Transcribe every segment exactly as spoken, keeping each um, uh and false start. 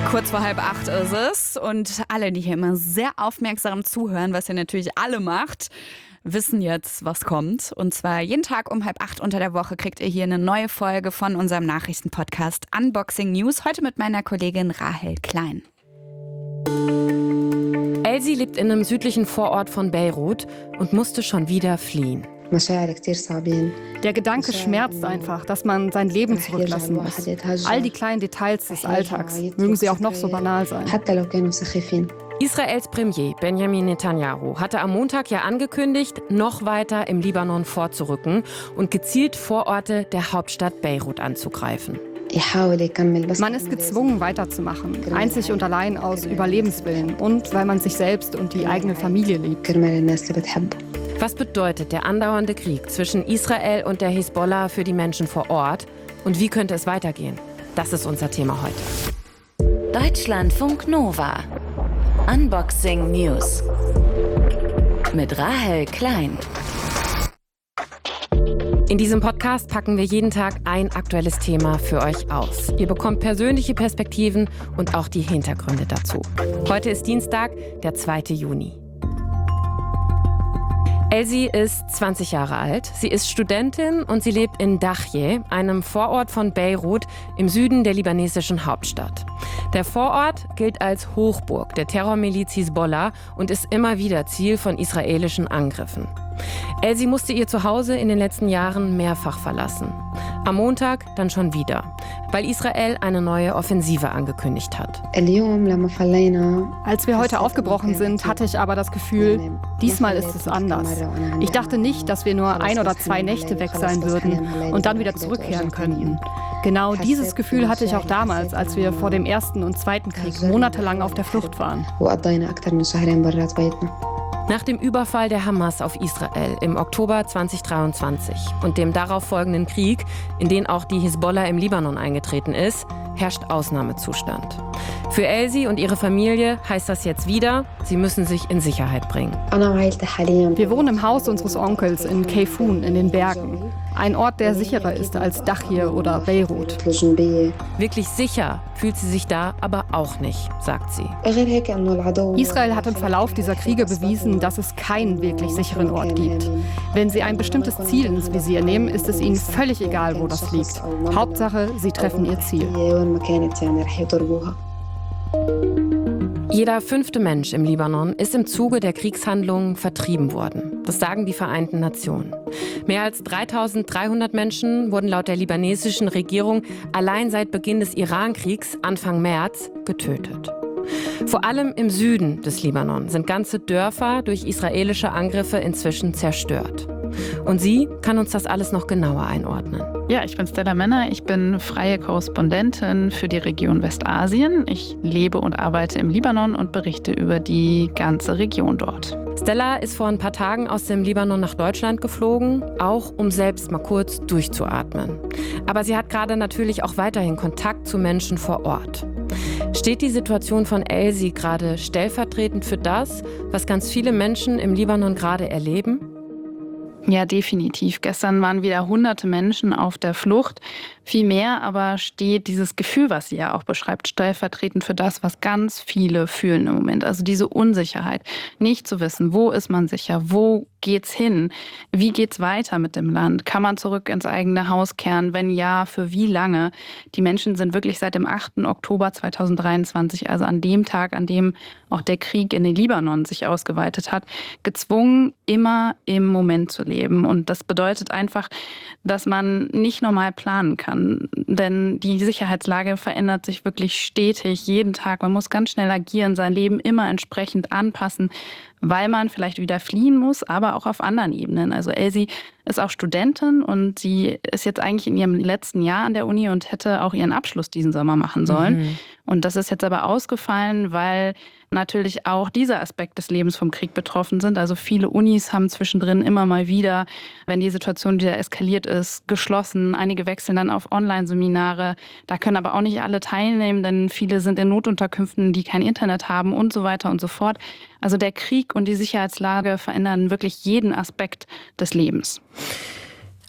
Kurz vor halb acht ist es und alle, die hier immer sehr aufmerksam zuhören, was ihr natürlich alle macht, wissen jetzt, was kommt. Und zwar jeden Tag um halb acht unter der Woche kriegt ihr hier eine neue Folge von unserem Nachrichtenpodcast Unboxing News. Heute mit meiner Kollegin Rahel Klein. Elsie lebt in einem südlichen Vorort von Beirut und musste schon wieder fliehen. Der Gedanke schmerzt einfach, dass man sein Leben zurücklassen muss. All die kleinen Details des Alltags, mögen sie auch noch so banal sein. Israels Premier Benjamin Netanyahu hatte am Montag ja angekündigt, noch weiter im Libanon vorzurücken und gezielt Vororte der Hauptstadt Beirut anzugreifen. Man ist gezwungen, weiterzumachen, einzig und allein aus Überlebenswillen und weil man sich selbst und die eigene Familie liebt. Was bedeutet der andauernde Krieg zwischen Israel und der Hisbollah für die Menschen vor Ort? Und wie könnte es weitergehen? Das ist unser Thema heute. Deutschlandfunk Nova. Unboxing News. Mit Rahel Klein. In diesem Podcast packen wir jeden Tag ein aktuelles Thema für euch aus. Ihr bekommt persönliche Perspektiven und auch die Hintergründe dazu. Heute ist Dienstag, der zweite Juni. Elsie ist zwanzig Jahre alt, sie ist Studentin und sie lebt in Dahye, einem Vorort von Beirut im Süden der libanesischen Hauptstadt. Der Vorort gilt als Hochburg der Terrormiliz Hisbollah und ist immer wieder Ziel von israelischen Angriffen. Elsie musste ihr Zuhause in den letzten Jahren mehrfach verlassen. Am Montag dann schon wieder, weil Israel eine neue Offensive angekündigt hat. Als wir heute aufgebrochen sind, hatte ich aber das Gefühl, diesmal ist es anders. Ich dachte nicht, dass wir nur ein oder zwei Nächte weg sein würden und dann wieder zurückkehren könnten. Genau dieses Gefühl hatte ich auch damals, als wir vor dem Ersten und Zweiten Krieg monatelang auf der Flucht waren. Nach dem Überfall der Hamas auf Israel im Oktober zweitausenddreiundzwanzig und dem darauf folgenden Krieg, in den auch die Hisbollah im Libanon eingetreten ist, herrscht Ausnahmezustand. Für Elsie und ihre Familie heißt das jetzt wieder, sie müssen sich in Sicherheit bringen. Wir wohnen im Haus unseres Onkels in Kayfun in den Bergen. Ein Ort, der sicherer ist als Dahye oder Beirut. Wirklich sicher fühlt sie sich da aber auch nicht, sagt sie. Israel hat im Verlauf dieser Kriege bewiesen, dass es keinen wirklich sicheren Ort gibt. Wenn sie ein bestimmtes Ziel ins Visier nehmen, ist es ihnen völlig egal, wo das liegt. Hauptsache, sie treffen ihr Ziel. Jeder fünfte Mensch im Libanon ist im Zuge der Kriegshandlungen vertrieben worden. Das sagen die Vereinten Nationen. Mehr als dreitausenddreihundert Menschen wurden laut der libanesischen Regierung allein seit Beginn des Irankriegs Anfang März getötet. Vor allem im Süden des Libanon sind ganze Dörfer durch israelische Angriffe inzwischen zerstört. Und sie kann uns das alles noch genauer einordnen. Ja, ich bin Stella Männer. Ich bin freie Korrespondentin für die Region Westasien. Ich lebe und arbeite im Libanon und berichte über die ganze Region dort. Stella ist vor ein paar Tagen aus dem Libanon nach Deutschland geflogen, auch um selbst mal kurz durchzuatmen. Aber sie hat gerade natürlich auch weiterhin Kontakt zu Menschen vor Ort. Steht die Situation von Elsie gerade stellvertretend für das, was ganz viele Menschen im Libanon gerade erleben? Ja, definitiv. Gestern waren wieder hunderte Menschen auf der Flucht. Viel mehr aber steht dieses Gefühl, was sie ja auch beschreibt, stellvertretend für das, was ganz viele fühlen im Moment. Also diese Unsicherheit, nicht zu wissen, wo ist man sicher, wo geht's hin, wie geht's weiter mit dem Land, kann man zurück ins eigene Haus kehren, wenn ja, für wie lange? Die Menschen sind wirklich seit dem achten Oktober zweitausenddreiundzwanzig, also an dem Tag, an dem auch der Krieg in den Libanon sich ausgeweitet hat, gezwungen, immer im Moment zu leben. Und das bedeutet einfach, dass man nicht normal planen kann. Denn die Sicherheitslage verändert sich wirklich stetig, jeden Tag. Man muss ganz schnell agieren, sein Leben immer entsprechend anpassen, weil man vielleicht wieder fliehen muss, aber auch auf anderen Ebenen. Also Elsie ist auch Studentin und sie ist jetzt eigentlich in ihrem letzten Jahr an der Uni und hätte auch ihren Abschluss diesen Sommer machen sollen. Mhm. Und das ist jetzt aber ausgefallen, weil natürlich auch dieser Aspekt des Lebens vom Krieg betroffen sind. Also viele Unis haben zwischendrin immer mal wieder, wenn die Situation wieder eskaliert ist, geschlossen. Einige wechseln dann auf Online-Seminare. Da können aber auch nicht alle teilnehmen, denn viele sind in Notunterkünften, die kein Internet haben und so weiter und so fort. Also der Krieg und die Sicherheitslage verändern wirklich jeden Aspekt des Lebens.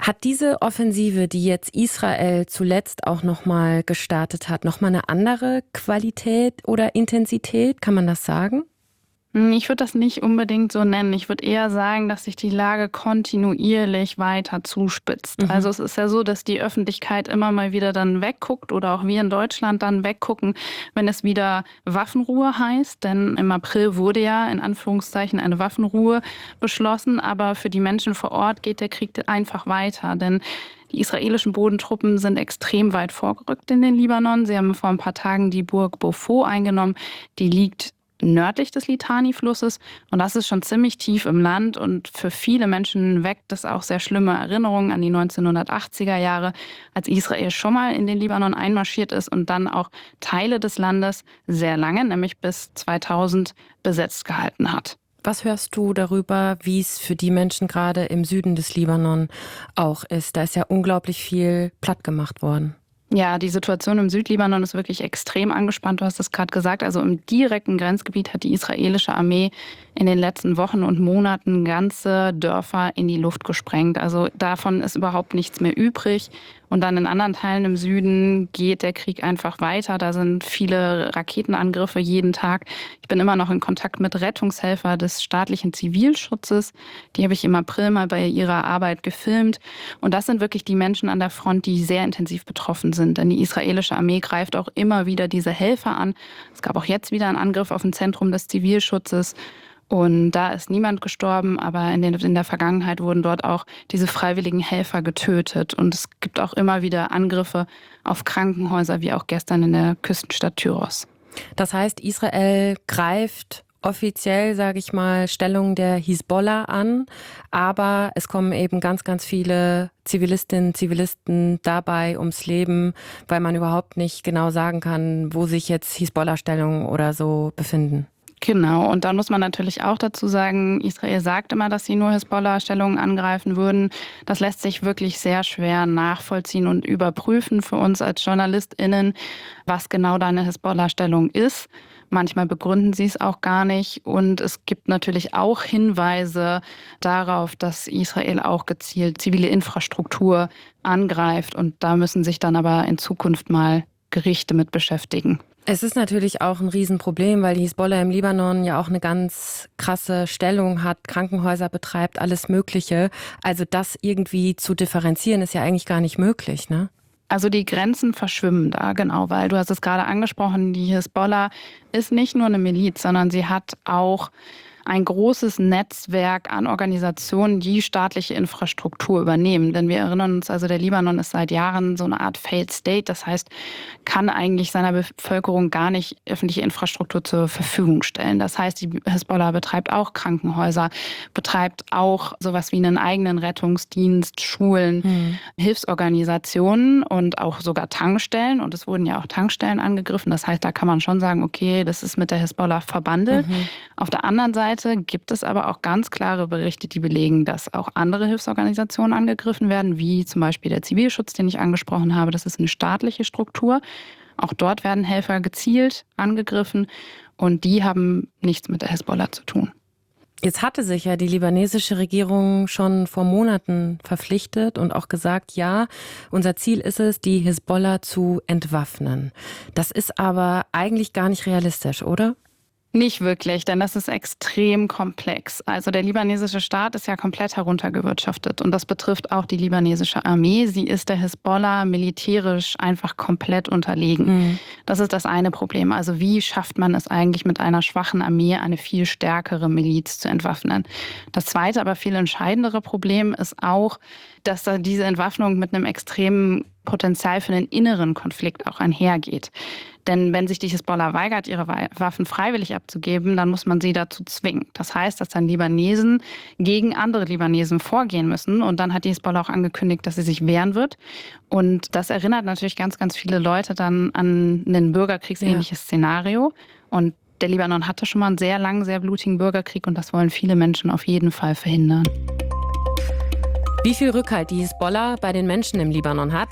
Hat diese Offensive, die jetzt Israel zuletzt auch nochmal gestartet hat, nochmal eine andere Qualität oder Intensität? Kann man das sagen? Ich würde das nicht unbedingt so nennen. Ich würde eher sagen, dass sich die Lage kontinuierlich weiter zuspitzt. Mhm. Also es ist ja so, dass die Öffentlichkeit immer mal wieder dann wegguckt oder auch wir in Deutschland dann weggucken, wenn es wieder Waffenruhe heißt. Denn im April wurde ja in Anführungszeichen eine Waffenruhe beschlossen. Aber für die Menschen vor Ort geht der Krieg einfach weiter. Denn die israelischen Bodentruppen sind extrem weit vorgerückt in den Libanon. Sie haben vor ein paar Tagen die Burg Beaufort eingenommen. Die liegt nördlich des Litani-Flusses und das ist schon ziemlich tief im Land und für viele Menschen weckt das auch sehr schlimme Erinnerungen an die neunzehnhundertachtziger Jahre, als Israel schon mal in den Libanon einmarschiert ist und dann auch Teile des Landes sehr lange, nämlich bis zweitausend, besetzt gehalten hat. Was hörst du darüber, wie es für die Menschen gerade im Süden des Libanon auch ist? Da ist ja unglaublich viel platt gemacht worden. Ja, die Situation im Südlibanon ist wirklich extrem angespannt. Du hast es gerade gesagt. Also im direkten Grenzgebiet hat die israelische Armee in den letzten Wochen und Monaten ganze Dörfer in die Luft gesprengt. Also davon ist überhaupt nichts mehr übrig. Und dann in anderen Teilen im Süden geht der Krieg einfach weiter. Da sind viele Raketenangriffe jeden Tag. Ich bin immer noch in Kontakt mit Rettungshelfern des staatlichen Zivilschutzes. Die habe ich im April mal bei ihrer Arbeit gefilmt. Und das sind wirklich die Menschen an der Front, die sehr intensiv betroffen sind. Denn die israelische Armee greift auch immer wieder diese Helfer an. Es gab auch jetzt wieder einen Angriff auf ein Zentrum des Zivilschutzes. Und da ist niemand gestorben, aber in, den, in der Vergangenheit wurden dort auch diese freiwilligen Helfer getötet. Und es gibt auch immer wieder Angriffe auf Krankenhäuser, wie auch gestern in der Küstenstadt Tyros. Das heißt, Israel greift offiziell, sage ich mal, Stellung der Hisbollah an, aber es kommen eben ganz, ganz viele Zivilistinnen, Zivilisten dabei ums Leben, weil man überhaupt nicht genau sagen kann, wo sich jetzt Hisbollah-Stellungen oder so befinden. Genau, und dann muss man natürlich auch dazu sagen, Israel sagt immer, dass sie nur Hisbollah-Stellungen angreifen würden. Das lässt sich wirklich sehr schwer nachvollziehen und überprüfen für uns als JournalistInnen, was genau da eine Hisbollah-Stellung ist. Manchmal begründen sie es auch gar nicht. Und es gibt natürlich auch Hinweise darauf, dass Israel auch gezielt zivile Infrastruktur angreift. Und da müssen sich dann aber in Zukunft mal Gerichte mit beschäftigen. Es ist natürlich auch ein Riesenproblem, weil die Hisbollah im Libanon ja auch eine ganz krasse Stellung hat, Krankenhäuser betreibt, alles Mögliche. Also das irgendwie zu differenzieren ist ja eigentlich gar nicht möglich, ne? Also die Grenzen verschwimmen da, genau, weil du hast es gerade angesprochen, die Hisbollah ist nicht nur eine Miliz, sondern sie hat auch ein großes Netzwerk an Organisationen, die staatliche Infrastruktur übernehmen. Denn wir erinnern uns, also der Libanon ist seit Jahren so eine Art Failed State. Das heißt, kann eigentlich seiner Bevölkerung gar nicht öffentliche Infrastruktur zur Verfügung stellen. Das heißt, die Hisbollah betreibt auch Krankenhäuser, betreibt auch sowas wie einen eigenen Rettungsdienst, Schulen, mhm. Hilfsorganisationen und auch sogar Tankstellen. Und es wurden ja auch Tankstellen angegriffen. Das heißt, da kann man schon sagen, okay, das ist mit der Hisbollah verbandelt. Mhm. Auf der anderen Seite gibt es aber auch ganz klare Berichte, die belegen, dass auch andere Hilfsorganisationen angegriffen werden, wie zum Beispiel der Zivilschutz, den ich angesprochen habe. Das ist eine staatliche Struktur. Auch dort werden Helfer gezielt angegriffen und die haben nichts mit der Hisbollah zu tun. Jetzt hatte sich ja die libanesische Regierung schon vor Monaten verpflichtet und auch gesagt, ja, unser Ziel ist es, die Hisbollah zu entwaffnen. Das ist aber eigentlich gar nicht realistisch, oder? Nicht wirklich, denn das ist extrem komplex. Also der libanesische Staat ist ja komplett heruntergewirtschaftet und das betrifft auch die libanesische Armee. Sie ist der Hisbollah militärisch einfach komplett unterlegen. Mhm. Das ist das eine Problem. Also wie schafft man es eigentlich mit einer schwachen Armee, eine viel stärkere Miliz zu entwaffnen? Das zweite, aber viel entscheidendere Problem ist auch, dass da diese Entwaffnung mit einem extremen Potenzial für einen inneren Konflikt auch einhergeht. Denn wenn sich die Hisbollah weigert, ihre Waffen freiwillig abzugeben, dann muss man sie dazu zwingen. Das heißt, dass dann Libanesen gegen andere Libanesen vorgehen müssen. Und dann hat die Hisbollah auch angekündigt, dass sie sich wehren wird. Und das erinnert natürlich ganz, ganz viele Leute dann an ein bürgerkriegsähnliches ja. Szenario. Und der Libanon hatte schon mal einen sehr langen, sehr blutigen Bürgerkrieg. Und das wollen viele Menschen auf jeden Fall verhindern. Wie viel Rückhalt die Hisbollah bei den Menschen im Libanon hat,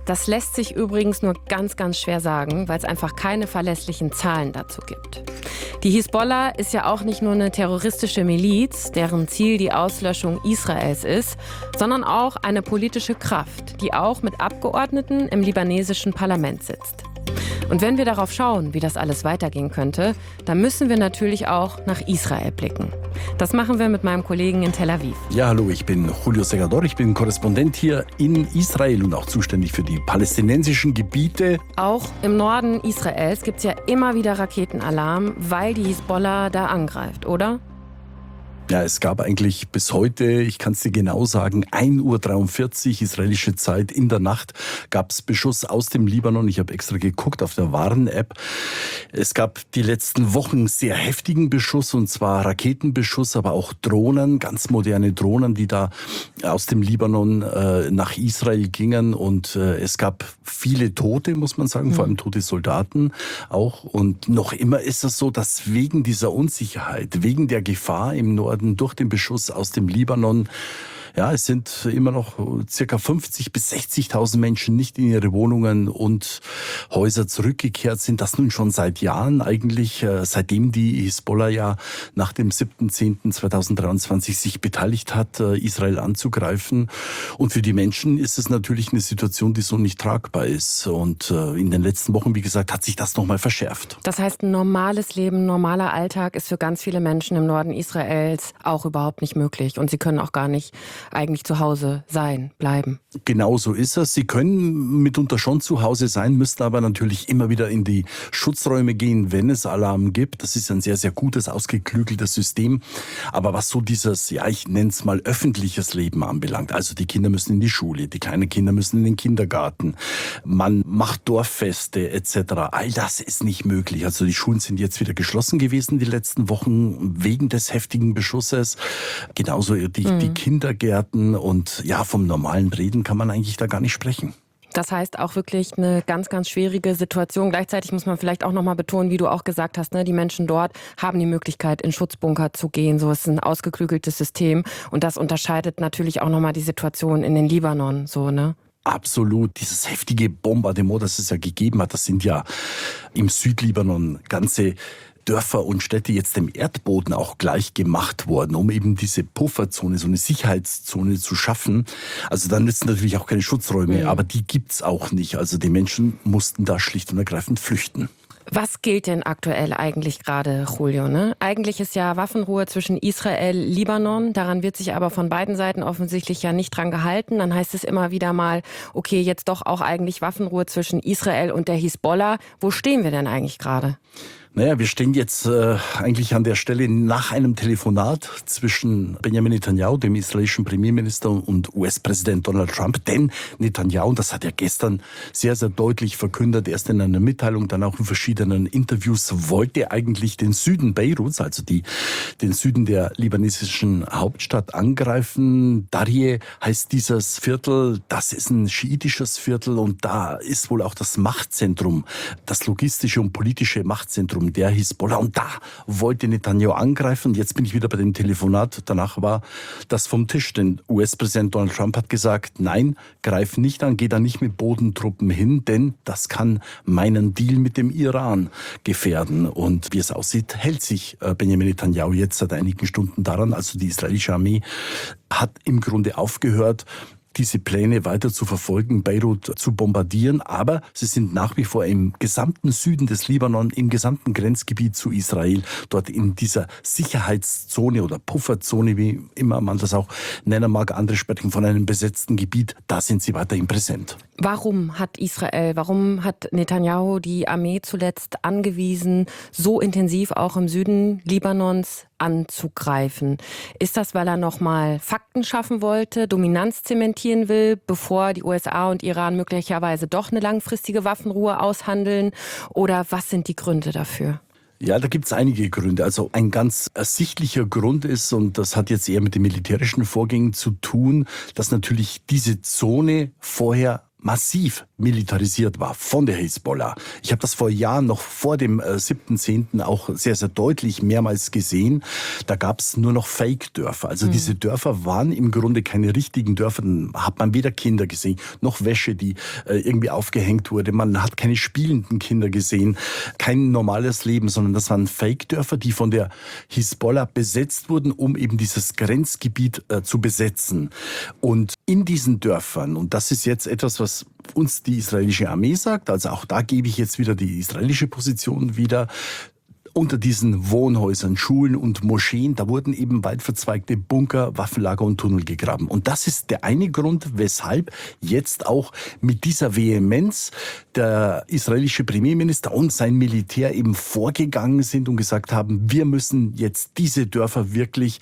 Das lässt sich übrigens nur ganz, ganz schwer sagen, weil es einfach keine verlässlichen Zahlen dazu gibt. Die Hisbollah ist ja auch nicht nur eine terroristische Miliz, deren Ziel die Auslöschung Israels ist, sondern auch eine politische Kraft, die auch mit Abgeordneten im libanesischen Parlament sitzt. Und wenn wir darauf schauen, wie das alles weitergehen könnte, dann müssen wir natürlich auch nach Israel blicken. Das machen wir mit meinem Kollegen in Tel Aviv. Ja, hallo, ich bin Julio Segador, ich bin Korrespondent hier in Israel und auch zuständig für die palästinensischen Gebiete. Auch im Norden Israels gibt es ja immer wieder Raketenalarm, weil die Hisbollah da angreift, oder? Ja, es gab eigentlich bis heute, ich kann es dir genau sagen, ein Uhr dreiundvierzig israelische Zeit in der Nacht gab es Beschuss aus dem Libanon. Ich habe extra geguckt auf der Warn-App. Es gab die letzten Wochen sehr heftigen Beschuss, und zwar Raketenbeschuss, aber auch Drohnen, ganz moderne Drohnen, die da aus dem Libanon äh, nach Israel gingen. Und äh, es gab viele Tote, muss man sagen, mhm. vor allem tote Soldaten auch. Und noch immer ist es so, dass wegen dieser Unsicherheit, wegen der Gefahr im Norden, durch den Beschuss aus dem Libanon, ja, es sind immer noch circa fünfzigtausend bis sechzigtausend Menschen nicht in ihre Wohnungen und Häuser zurückgekehrt sind. Das nun schon seit Jahren eigentlich, äh, seitdem die Hisbollah ja nach dem siebten zehnten zweitausenddreiundzwanzig sich beteiligt hat, äh, Israel anzugreifen. Und für die Menschen ist es natürlich eine Situation, die so nicht tragbar ist. Und äh, in den letzten Wochen, wie gesagt, hat sich das nochmal verschärft. Das heißt, ein normales Leben, ein normaler Alltag ist für ganz viele Menschen im Norden Israels auch überhaupt nicht möglich. Und sie können auch gar nicht eigentlich zu Hause sein, bleiben. Genau so ist es. Sie können mitunter schon zu Hause sein, müssen aber natürlich immer wieder in die Schutzräume gehen, wenn es Alarm gibt. Das ist ein sehr, sehr gutes, ausgeklügeltes System. Aber was so dieses, ja, ich nenne es mal öffentliches Leben anbelangt, also die Kinder müssen in die Schule, die kleinen Kinder müssen in den Kindergarten, man macht Dorffeste et cetera. All das ist nicht möglich. Also die Schulen sind jetzt wieder geschlossen gewesen die letzten Wochen wegen des heftigen Beschusses. Genauso die, mhm. die Kindergärten. Und ja, vom normalen Reden kann man eigentlich da gar nicht sprechen. Das heißt auch wirklich eine ganz, ganz schwierige Situation. Gleichzeitig muss man vielleicht auch nochmal betonen, wie du auch gesagt hast, ne, die Menschen dort haben die Möglichkeit, in Schutzbunker zu gehen. So ist ein ausgeklügeltes System. Und das unterscheidet natürlich auch nochmal die Situation in den Libanon. So, ne? Absolut. Dieses heftige Bombardement, das es ja gegeben hat, das sind ja im Südlibanon ganze Dörfer und Städte jetzt dem Erdboden auch gleich gemacht worden, um eben diese Pufferzone, so eine Sicherheitszone zu schaffen. Also dann nützen natürlich auch keine Schutzräume, mhm. aber die gibt's auch nicht. Also die Menschen mussten da schlicht und ergreifend flüchten. Was gilt denn aktuell eigentlich gerade, Julio? Ne? Eigentlich ist ja Waffenruhe zwischen Israel und Libanon. Daran wird sich aber von beiden Seiten offensichtlich ja nicht dran gehalten. Dann heißt es immer wieder mal, okay, jetzt doch auch eigentlich Waffenruhe zwischen Israel und der Hisbollah. Wo stehen wir denn eigentlich gerade? Naja, wir stehen jetzt äh, eigentlich an der Stelle nach einem Telefonat zwischen Benjamin Netanyahu, dem israelischen Premierminister, und U S-Präsident Donald Trump. Denn Netanyahu, das hat er gestern sehr, sehr deutlich verkündet, erst in einer Mitteilung, dann auch in verschiedenen Interviews, wollte eigentlich den Süden Beiruts, also die, den Süden der libanesischen Hauptstadt, angreifen. Darje heißt dieses Viertel, das ist ein schiitisches Viertel und da ist wohl auch das Machtzentrum, das logistische und politische Machtzentrum der Hisbollah. Und da wollte Netanyahu angreifen. Jetzt bin ich wieder bei dem Telefonat. Danach war das vom Tisch. Denn U S-Präsident Donald Trump hat gesagt, nein, greif nicht an, geh da nicht mit Bodentruppen hin, denn das kann meinen Deal mit dem Iran gefährden. Und wie es aussieht, hält sich Benjamin Netanyahu jetzt seit einigen Stunden daran. Also die israelische Armee hat im Grunde aufgehört, diese Pläne weiter zu verfolgen, Beirut zu bombardieren. Aber sie sind nach wie vor im gesamten Süden des Libanon, im gesamten Grenzgebiet zu Israel, dort in dieser Sicherheitszone oder Pufferzone, wie immer man das auch nennen mag. Andere sprechen von einem besetzten Gebiet. Da sind sie weiterhin präsent. Warum hat Israel, warum hat Netanyahu die Armee zuletzt angewiesen, so intensiv auch im Süden Libanons anzugreifen? Ist das, weil er nochmal Fakten schaffen wollte, Dominanz zementieren will, bevor die U S A und Iran möglicherweise doch eine langfristige Waffenruhe aushandeln? Oder was sind die Gründe dafür? Ja, da gibt's einige Gründe. Also ein ganz ersichtlicher Grund ist, und das hat jetzt eher mit den militärischen Vorgängen zu tun, dass natürlich diese Zone vorher massiv militarisiert war von der Hisbollah. Ich habe das vor Jahren, noch vor dem äh, siebten zehnten auch sehr, sehr deutlich mehrmals gesehen. Da gab es nur noch Fake-Dörfer. Also mhm. diese Dörfer waren im Grunde keine richtigen Dörfer. Dann hat man weder Kinder gesehen, noch Wäsche, die äh, irgendwie aufgehängt wurde. Man hat keine spielenden Kinder gesehen, kein normales Leben, sondern das waren Fake-Dörfer, die von der Hisbollah besetzt wurden, um eben dieses Grenzgebiet äh, zu besetzen. Und in diesen Dörfern, und das ist jetzt etwas, was uns die israelische Armee sagt, also auch da gebe ich jetzt wieder die israelische Position wieder, unter diesen Wohnhäusern, Schulen und Moscheen, da wurden eben weit verzweigte Bunker, Waffenlager und Tunnel gegraben. Und das ist der eine Grund, weshalb jetzt auch mit dieser Vehemenz der israelische Premierminister und sein Militär eben vorgegangen sind und gesagt haben, wir müssen jetzt diese Dörfer wirklich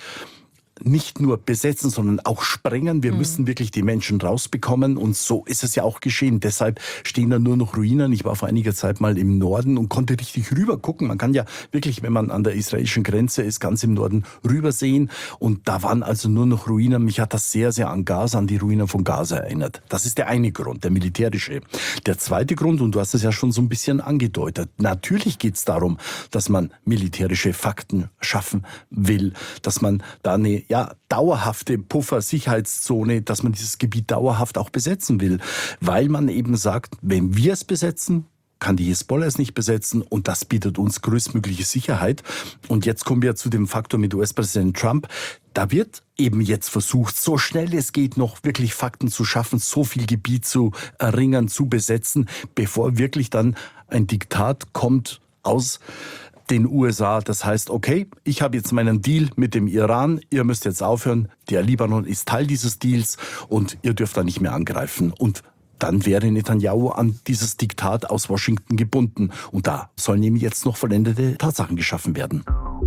nicht nur besetzen, sondern auch sprengen. Wir mhm. müssen wirklich die Menschen rausbekommen. Und so ist es ja auch geschehen. Deshalb stehen da nur noch Ruinen. Ich war vor einiger Zeit mal im Norden und konnte richtig rüber gucken. Man kann ja wirklich, wenn man an der israelischen Grenze ist, ganz im Norden rübersehen. Und da waren also nur noch Ruinen. Mich hat das sehr, sehr an Gaza, an die Ruinen von Gaza erinnert. Das ist der eine Grund, der militärische. Der zweite Grund, und du hast es ja schon so ein bisschen angedeutet, natürlich geht es darum, dass man militärische Fakten schaffen will, dass man da eine ja, dauerhafte Puffer-Sicherheitszone, dass man dieses Gebiet dauerhaft auch besetzen will. Weil man eben sagt, wenn wir es besetzen, kann die Hisbollah es nicht besetzen und das bietet uns größtmögliche Sicherheit. Und jetzt kommen wir zu dem Faktor mit U S-Präsident Trump. Da wird eben jetzt versucht, so schnell es geht, noch wirklich Fakten zu schaffen, so viel Gebiet zu erringen, zu besetzen, bevor wirklich dann ein Diktat kommt aus den U S A. Das heißt, okay, ich habe jetzt meinen Deal mit dem Iran, ihr müsst jetzt aufhören, der Libanon ist Teil dieses Deals und ihr dürft da nicht mehr angreifen. Und dann wäre Netanyahu an dieses Diktat aus Washington gebunden. Und da sollen ihm jetzt noch vollendete Tatsachen geschaffen werden.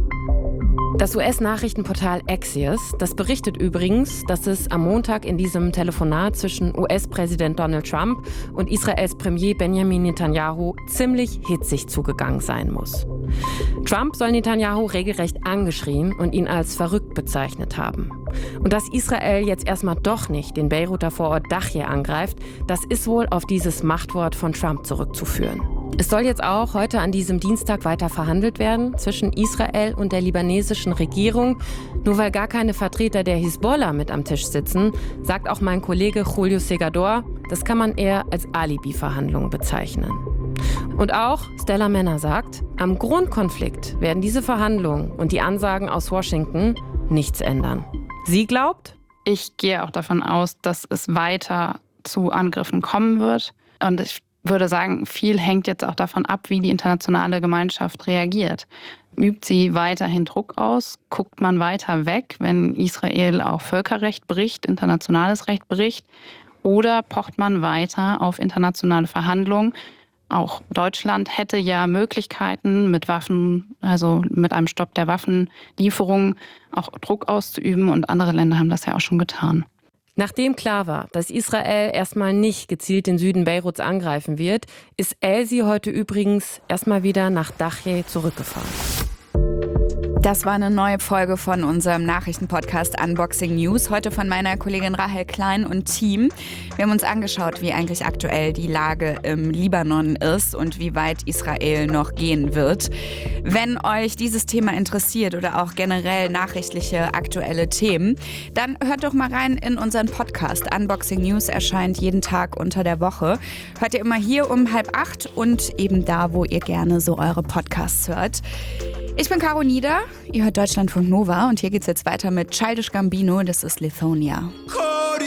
Das U S-Nachrichtenportal Axios, das berichtet übrigens, dass es am Montag in diesem Telefonat zwischen U S-Präsident Donald Trump und Israels Premier Benjamin Netanyahu ziemlich hitzig zugegangen sein muss. Trump soll Netanyahu regelrecht angeschrien und ihn als verrückt bezeichnet haben. Und dass Israel jetzt erstmal doch nicht den Beiruter Vorort Dachje angreift, das ist wohl auf dieses Machtwort von Trump zurückzuführen. Es soll jetzt auch heute an diesem Dienstag weiter verhandelt werden zwischen Israel und der libanesischen Regierung. Nur weil gar keine Vertreter der Hisbollah mit am Tisch sitzen, sagt auch mein Kollege Julio Segador, das kann man eher als Alibi-Verhandlungen bezeichnen. Und auch Stella Männer sagt, am Grundkonflikt werden diese Verhandlungen und die Ansagen aus Washington nichts ändern. Sie glaubt? Ich gehe auch davon aus, dass es weiter zu Angriffen kommen wird. Und ich würde sagen, viel hängt jetzt auch davon ab, wie die internationale Gemeinschaft reagiert. Übt sie weiterhin Druck aus? Guckt man weiter weg, wenn Israel auch Völkerrecht bricht, internationales Recht bricht? Oder pocht man weiter auf internationale Verhandlungen? Auch Deutschland hätte ja Möglichkeiten, mit Waffen, also mit einem Stopp der Waffenlieferungen, auch Druck auszuüben. Und andere Länder haben das ja auch schon getan. Nachdem klar war, dass Israel erstmal nicht gezielt den Süden Beiruts angreifen wird, ist Elsi heute übrigens erstmal wieder nach Dachje zurückgefahren. Das war eine neue Folge von unserem Nachrichtenpodcast Unboxing News. Heute von meiner Kollegin Rahel Klein und Team. Wir haben uns angeschaut, wie eigentlich aktuell die Lage im Libanon ist und wie weit Israel noch gehen wird. Wenn euch dieses Thema interessiert oder auch generell nachrichtliche aktuelle Themen, dann hört doch mal rein in unseren Podcast. Unboxing News erscheint jeden Tag unter der Woche. Hört ihr immer hier um halb acht und eben da, wo ihr gerne so eure Podcasts hört. Ich bin Caro Nieder, ihr hört Deutschlandfunk Nova und hier geht's jetzt weiter mit Childish Gambino, das ist Lithonia. Cool.